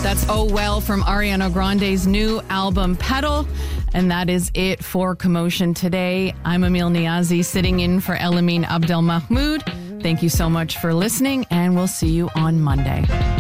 That's Oh Well from Ariana Grande's new album, Petal. And that is it for Commotion today. I'm Emil Niazi, sitting in for Elamine Abdel Mahmoud. Thank you so much for listening, and we'll see you on Monday.